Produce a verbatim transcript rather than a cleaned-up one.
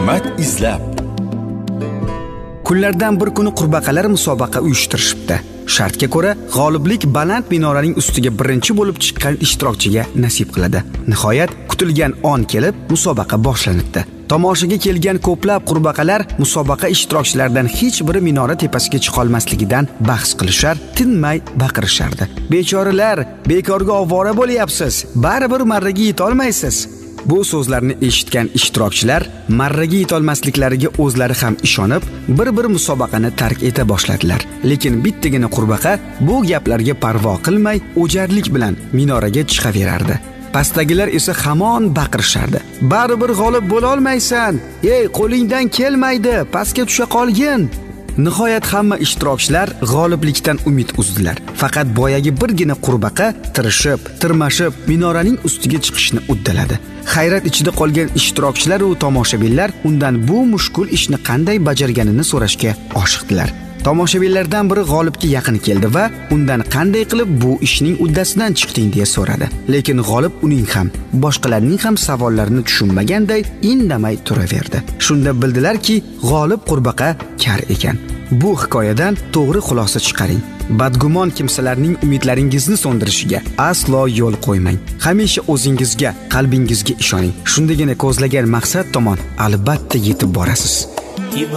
Hikmat izlab. Kunlardan bir kuni qurbaqalar musobaqa uyushtirishibdi. Shartga ko'ra, g'oliblik baland minoraning ustiga birinchi bo'lib chiqqan ishtirokchiga nasib qiladi. Nihoyat kutilgan on kelib, musobaqa boshlanibdi. Tomoshaga kelgan ko'plab qurbaqalar musobaqa ishtirokchilaridan hech biri minora tepasiga chiqa olmasligidan bahs qilishar, tinmay baqirishardi. Bechoralar, bekorga ovora bo'lyapsiz. Baribir marraga yeta olmaysiz. Bu so'zlarni eshitgan ishtirokchilar marraga yeta olmasliklariga o'zlari ham ishonib, bir-bir musobaqani tark eta boshladilar. Lekin bittagina qurbaqa bu gaplarga parvo qilmay, o'jarlik bilan minoraga chiqaverardi. Pastdagilar esa hamon baqirishardi. Baribir g'olib bo'la olmaysan. Ey, qo'lingdan kelmaydi, pastga tusha qolgin. Nihoyat hamma ishtirokchilar g'oliblikdan umid uzdilar. Faqat boyagi birgina qurbaqa tirishib, tirmashib minoraning ustiga chiqishni uddaladi. Hayrat ichida qolgan ishtirokchilar va tomoshabinlar undan bu mushkul ishni qanday bajarganini so'rashga oshiqdilar. Tomoshabinlardan biri g'olibga yaqin keldi va undan qanday qilib bu ishning uddasidan chiqding deya so'radi. Lekin g'olib uning ham, boshqalarning ham savollarini tushunmaganday indamay turaverdi. Shunda bildilarki, g'olib qurbaqa kar ekan. Bu hikoyadan to'g'ri xulosa chiqaring. Badgumon kimsalarning umidlaringizni so'ndirishiga aslo yo'l qo'ymang. Hamisha o'zingizga, qalbingizga ishoning. Shundagina ko'zlagan maqsad tomon albatta yetib borasiz.